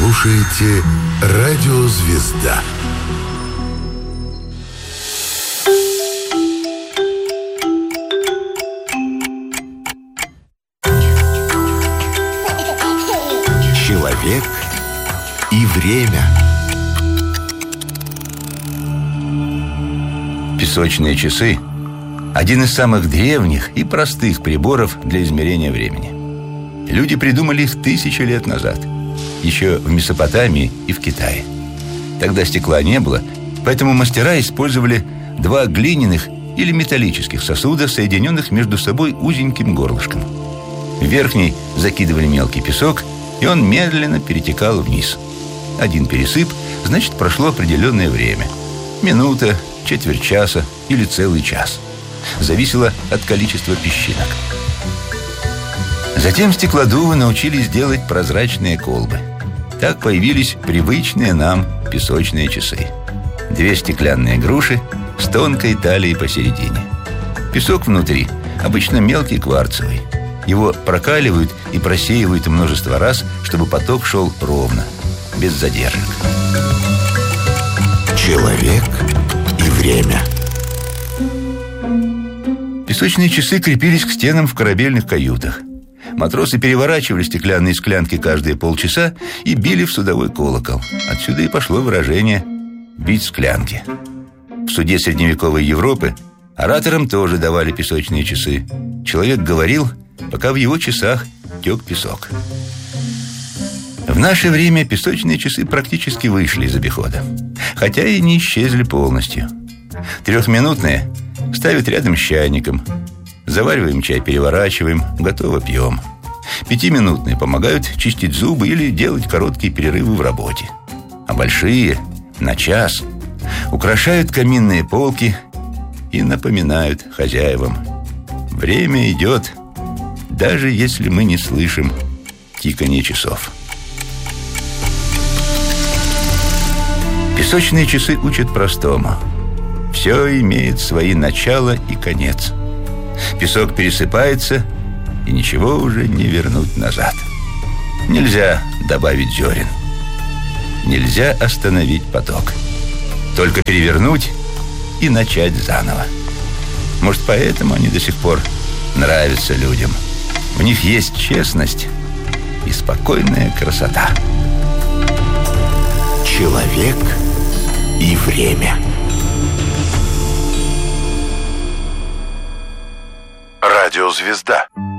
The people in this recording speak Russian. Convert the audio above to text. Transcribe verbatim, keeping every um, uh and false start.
слушаете «Радио Звезда». Человек и время. Песочные часы – один из самых древних и простых приборов для измерения времени. Люди придумали их тысячи лет назад, еще в Месопотамии и в Китае. Тогда стекла не было, поэтому мастера использовали два глиняных или металлических сосуда, соединенных между собой узеньким горлышком. В верхний закидывали мелкий песок, и он медленно перетекал вниз. Один пересып, значит, прошло определенное время. Минута, четверть часа или целый час. Зависело от количества песчинок. Затем стеклодувы научились делать прозрачные колбы. Так появились привычные нам песочные часы. Две стеклянные груши с тонкой талией посередине. Песок внутри обычно мелкий кварцевый. Его прокаливают и просеивают множество раз, чтобы поток шел ровно, без задержек. Человек и время. Песочные часы крепились к стенам в корабельных каютах. Матросы переворачивали стеклянные склянки каждые полчаса и били в судовой колокол. Отсюда и пошло выражение «бить склянки». В суде средневековой Европы ораторам тоже давали песочные часы. Человек говорил, пока в его часах тек песок. В наше время песочные часы практически вышли из обихода, хотя и не исчезли полностью. Трехминутные ставят рядом с чайником. Завариваем чай, переворачиваем, готово пьем. Пятиминутные помогают чистить зубы или делать короткие перерывы в работе. А большие, на час, украшают каминные полки и напоминают хозяевам: время идет, даже если мы не слышим тиканье часов. Песочные часы учат простому: все имеет свои начало и конец. Песок пересыпается, и ничего уже не вернуть назад. Нельзя добавить зерен. Нельзя остановить поток. Только перевернуть и начать заново. Может, поэтому они до сих пор нравятся людям. В них есть честность и спокойная красота. Человек и время. Радио Звезда.